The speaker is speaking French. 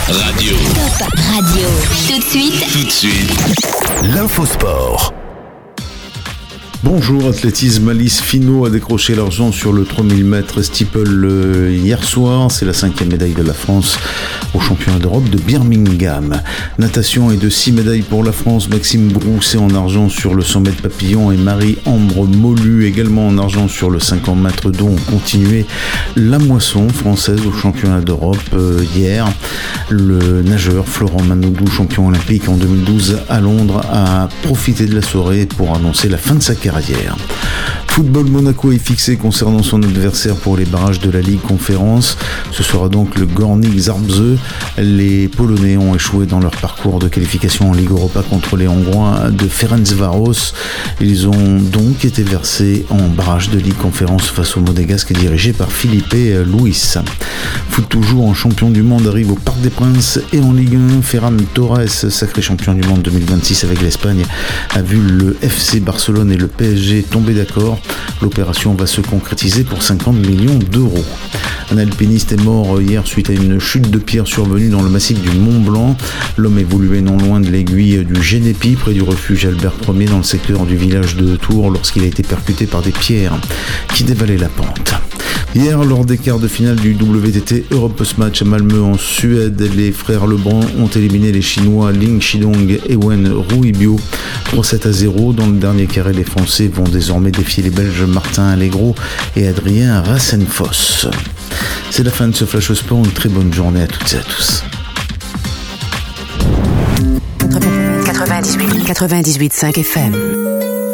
Radio. Top Radio. Tout de suite. L'Infosport. Bonjour, athlétisme. Alice Finot a décroché l'argent sur le 3000 mètres steeple hier soir. C'est la 5e médaille de la France au championnat d'Europe de Birmingham. Natation et de 6 médailles pour la France. Maxime Brousset en argent sur le 100 mètres papillon et Marie-Ambre Molu également en argent sur le 50 mètres dont ont continué la moisson française au championnat d'Europe hier. Le nageur Florent Manodou, champion olympique en 2012 à Londres, a profité de la soirée pour annoncer la fin de sa carrière. Football, Monaco est fixé concernant son adversaire pour les barrages de la Ligue Conférence. Ce sera donc le Górnik Zabrze. Les Polonais ont échoué dans leur parcours de qualification en Ligue Europa contre les Hongrois de Ferencváros. Ils ont donc été versés en barrage de Ligue Conférence face au Monégasque dirigé par Filipe Luis. Foot toujours, en champion du monde arrive au Parc des Princes et en Ligue 1, Ferran Torres, sacré champion du monde 2026 avec l'Espagne, a vu le FC Barcelone et le PSG tomber d'accord. L'opération va se concrétiser pour 50 millions d'euros. Un alpiniste est mort hier suite à une chute de pierre survenue dans le massif du Mont Blanc. L'homme évoluait non loin de l'aiguille du Génépi, près du refuge Albert Ier dans le secteur du village de Tours, lorsqu'il a été percuté par des pierres qui dévalaient la pente. Hier, lors des quarts de finale du WTT Europe Match à Malmö en Suède, les frères Lebrun ont éliminé les Chinois Ling Shidong et Wen Ruibio 3-7-0. Dans le dernier carré, les Français vont désormais défier les Belges Martin Allegro et Adrien Rassenfoss. C'est la fin de ce Flash au Sport. Une très bonne journée à toutes et à tous. 98.5 FM.